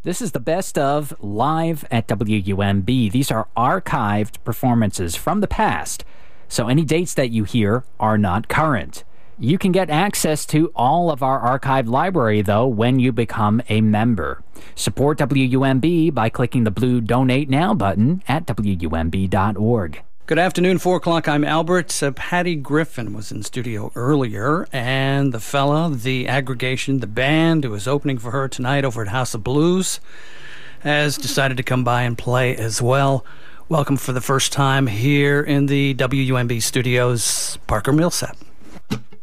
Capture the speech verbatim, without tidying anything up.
This is the best of live at W U M B. These are archived performances from the past, so any dates that you hear are not current. You can get access to all of our archived library, though, when you become a member. Support W U M B by clicking the blue Donate Now button at W U M B dot org. Good afternoon, four o'clock. I'm Albert. Uh, Patty Griffin was in studio earlier, and the fella, the aggregation, the band who is opening for her tonight over at House of Blues has decided to come by and play as well. Welcome for the first time here in the W U M B studios, Parker Millsap.